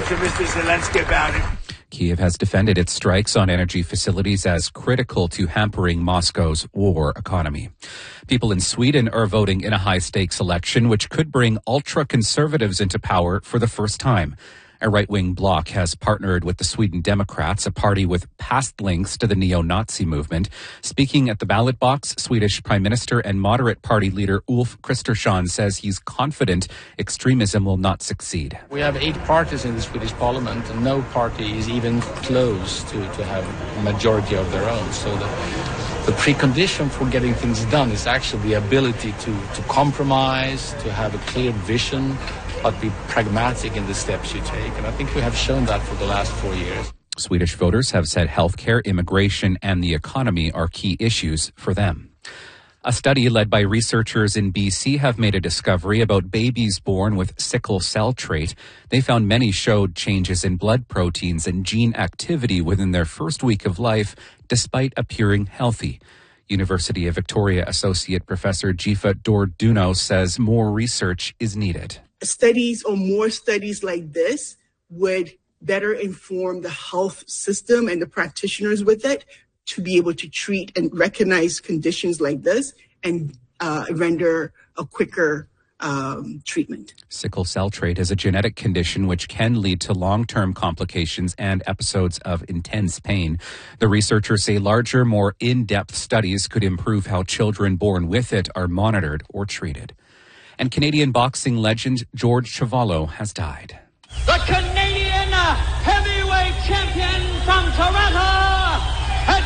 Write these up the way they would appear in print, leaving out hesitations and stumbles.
to Mr. Zelensky about it. Kyiv has defended its strikes on energy facilities as critical to hampering Moscow's war economy. People in Sweden are voting in a high-stakes election which could bring ultra-conservatives into power for the first time. A right-wing bloc has partnered with the Sweden Democrats, a party with past links to the neo-Nazi movement. Speaking at the ballot box, Swedish Prime Minister and moderate party leader Ulf Kristersson says he's confident extremism will not succeed. We have 8 parties in the Swedish parliament, and no party is even close to have a majority of their own. So the precondition for getting things done is actually the ability to compromise, to have a clear vision, but be pragmatic in the steps you take. And I think we have shown that for the last 4 years. Swedish voters have said healthcare, immigration, and the economy are key issues for them. A study led by researchers in BC have made a discovery about babies born with sickle cell trait. They found many showed changes in blood proteins and gene activity within their first week of life, despite appearing healthy. University of Victoria Associate Professor Jifa Dorduno says more research is needed. Studies or more studies like this would better inform the health system and the practitioners with it to be able to treat and recognize conditions like this and render a quicker treatment. Sickle cell trait is a genetic condition which can lead to long-term complications and episodes of intense pain. The researchers say larger, more in-depth studies could improve how children born with it are monitored or treated. And Canadian boxing legend George Chuvalo has died. The Canadian heavyweight champion from Toronto at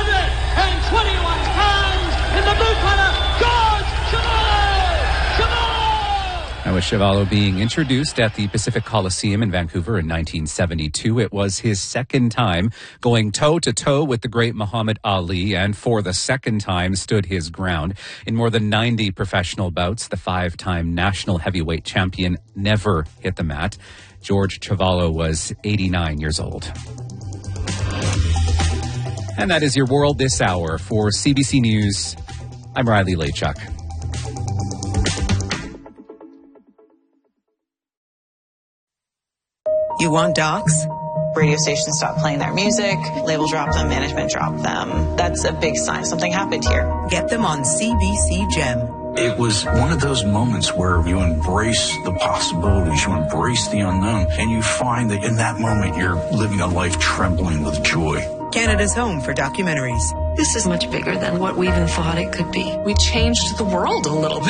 221 pounds in the blue corner, George Chuvalo! Chuvalo! Now, with Chuvalo being introduced at the Pacific Coliseum in Vancouver in 1972, it was his second time going toe-to-toe with the great Muhammad Ali, and for the second time stood his ground. In more than 90 professional bouts, the 5-time national heavyweight champion never hit the mat. George Chuvalo was 89 years old. And that is your world this hour. For CBC News, I'm Riley Lachuk. You want docs? Radio stations stop playing their music, label drop them, management drop them. That's a big sign something happened here. Get them on CBC Gem. It was one of those moments where you embrace the possibilities, you embrace the unknown, and you find that in that moment you're living a life trembling with joy. Canada's home for documentaries. This is much bigger than what we even thought it could be. We changed the world a little bit.